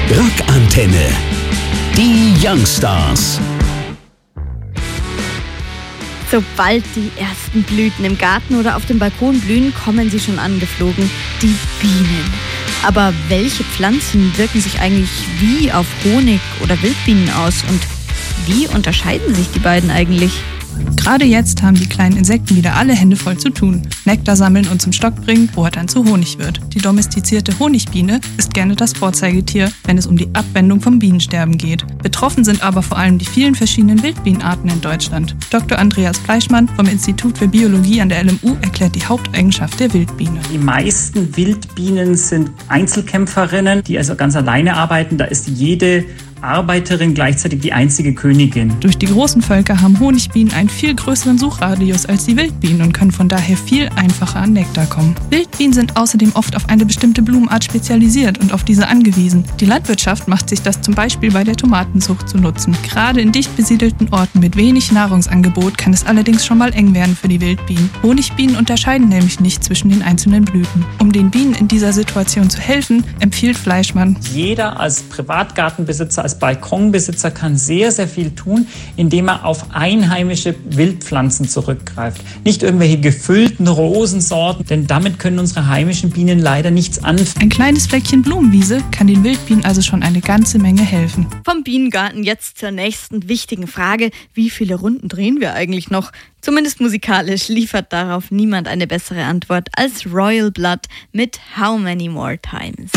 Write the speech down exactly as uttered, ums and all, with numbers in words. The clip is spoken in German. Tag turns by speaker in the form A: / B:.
A: Rockantenne. Die Youngstars.
B: Sobald die ersten Blüten im Garten oder auf dem Balkon blühen, kommen sie schon angeflogen. Die Bienen. Aber welche Pflanzen wirken sich eigentlich wie auf Honig oder Wildbienen aus? Und wie unterscheiden sich die beiden eigentlich?
C: Gerade jetzt haben die kleinen Insekten wieder alle Hände voll zu tun. Nektar sammeln und zum Stock bringen, wo er dann zu Honig wird. Die domestizierte Honigbiene ist gerne das Vorzeigetier, wenn es um die Abwendung vom Bienensterben geht. Betroffen sind aber vor allem die vielen verschiedenen Wildbienenarten in Deutschland. Doktor Andreas Fleischmann vom Institut für Biologie an der L M U erklärt die Haupteigenschaft der Wildbiene.
D: Die meisten Wildbienen sind Einzelkämpferinnen, die also ganz alleine arbeiten. Da ist jede Arbeiterin gleichzeitig die einzige Königin.
C: Durch die großen Völker haben Honigbienen einen viel größeren Suchradius als die Wildbienen und können von daher viel einfacher an Nektar kommen. Wildbienen sind außerdem oft auf eine bestimmte Blumenart spezialisiert und auf diese angewiesen. Die Landwirtschaft macht sich das zum Beispiel bei der Tomatenzucht zu nutzen. Gerade in dicht besiedelten Orten mit wenig Nahrungsangebot kann es allerdings schon mal eng werden für die Wildbienen. Honigbienen unterscheiden nämlich nicht zwischen den einzelnen Blüten. Um den Bienen in dieser Situation zu helfen, empfiehlt Fleischmann:
D: Jeder als Privatgartenbesitzer, als Balkonbesitzer kann sehr, sehr viel tun, indem er auf einheimische Wildpflanzen zurückgreift. Nicht irgendwelche gefüllten Rosensorten, denn damit können unsere heimischen Bienen leider nichts anfangen.
C: Ein kleines Fleckchen Blumenwiese kann den Wildbienen also schon eine ganze Menge helfen.
B: Vom Bienengarten jetzt zur nächsten wichtigen Frage: Wie viele Runden drehen wir eigentlich noch? Zumindest musikalisch liefert darauf niemand eine bessere Antwort als Royal Blood mit How Many More Times.